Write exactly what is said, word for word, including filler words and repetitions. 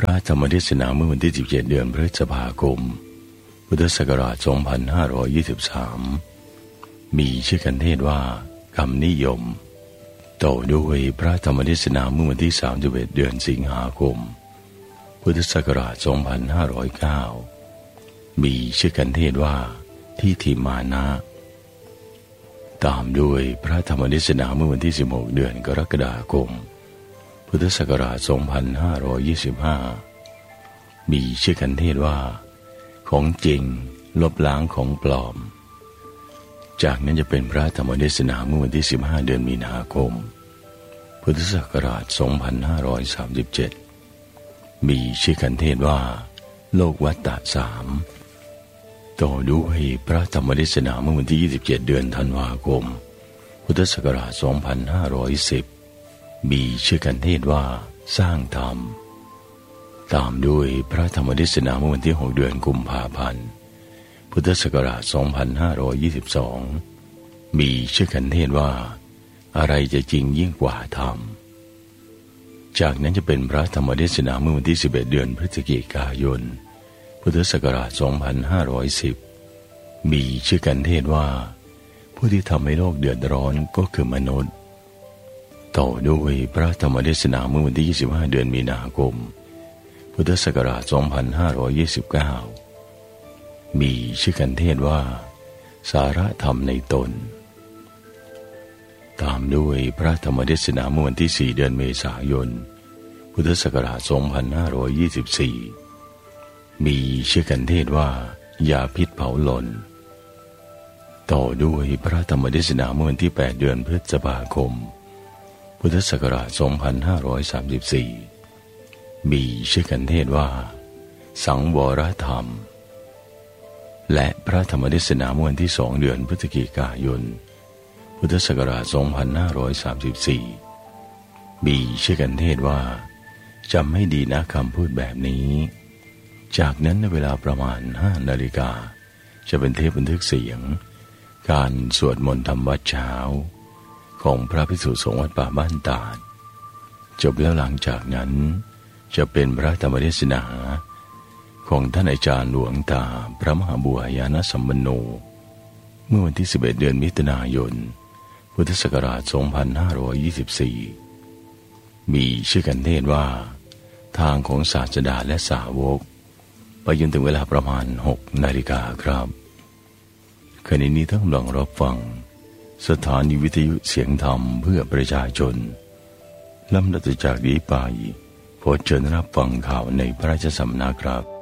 พระธรรมเทศนาเมื่อวันที่สิบเจ็ดเดือนพฤษภาคมพุทธศักราชสองพันห้าร้อยยี่สิบสามมีชื่อกันเทศว่าคำนิยมต่อด้วยพระธรรมเทศนาเมื่อวันที่สามสิบเอ็ดเดือนสิงหาคมพุทธศักราชสองพันห้าร้อยเก้ามีชื่อกันเทศว่าทิฏฐิมานะตามด้วยพระธรรมเทศนาเมื่อวันที่สิบหกเดือนกรกฎาคมพุทธศักราชสองพันห้าร้อยยี่สิบห้ามีชื่อกันเทศว่าของจริงลบล้างของปลอมจากนั้นจะเป็นพระธรรมเทศนาเมื่อวันที่สิบห้าเดือนมีนาคมพุทธศักราชสองพันห้าร้อยสามสิบเจ็ดมีชื่อกันเทศว่าโลกวัฏฏะสามต่อด้วยพระธรรมเทศนาเมื่อวันที่ยี่สิบเจ็ดเดือนธันวาคมพุทธศักราชสองพันห้าร้อยสิบมีชื่อกันเทศว่าสร้างธรรมตามด้วยพระธรรมเทศนาเมื่อวันที่หกเดือนกุมภาพันธ์พุทธศักราชสองพันห้าร้อยยี่สิบสองมีชื่อกันเทศว่าอะไรจะจริงยิ่งกว่าธรรมจากนั้นจะเป็นพระธรรมเทศนาเมื่อวันที่สิบเอ็ดเดือนพฤศจิกายนพุทธศักราชสองพันห้าร้อยสิบมีชื่อกันเทศว่าผู้ที่ทำให้โลกเดือดร้อนก็คือมนุษย์ต่อด้วยพระธรรมเทศนาเมื่อวันที่ยี่สิบห้าเดือนมีนาคมพุทธศักราชสองพันห้าร้อยยี่สิบเก้ามีชื่อกันเทศว่าสาระธรรมในตนตามด้วยพระธรรมเทศนาเมื่อวันที่สี่เดือนเมษายนพุทธศักราชสองพันห้าร้อยยี่สิบสี่มีชื่อกันเทศว่ายาพิษเผาหล่นต่อด้วยพระธรรมเทศนาเมื่อวันที่แปดเดือนพฤษภาคมพุทธศักราชสองพันห้าร้อยสามสิบสี่มีชื่อกันเทศว่าสังวรธรรมและพระธรรมเทศนาเมื่อวันที่สองเดือนพฤศจิกายนพุทธศักราชสองพันห้าร้อยสามสิบสี่มีชื่อกันเทศว่าจำให้ดีนะคำพูดแบบนี้จากนั้นในเวลาประมาณห้านาฬิกาจะเป็นเทปบันทึกเสียงการสวดมนต์ธรรมวัดเช้าของพระภิกษุสงฆ์วัดป่าบ้านตาดจบแล้วหลังจากนั้นจะเป็นพระธรรมเทศนาของท่านอาจารย์หลวงตาพระมหาบัวยานสัมปันโนเมื่อวันที่สิบเอ็ดเดือนมิถุนายนพุทธศักราชสองพันห้าร้อยยี่สิบสี่มีชื่อกันเทศว่าทางของศาสดาและสาวกไปจนถึงเวลาประมาณหกนาฬิกาครับขณะนี้ท่านกำลังรับฟังสถานีวิทยุเสียงธรรมเพื่อประชาชนลำดับจากนี้ไปโปรดเชิญรับฟังข่าวในพระราชสำนักครับ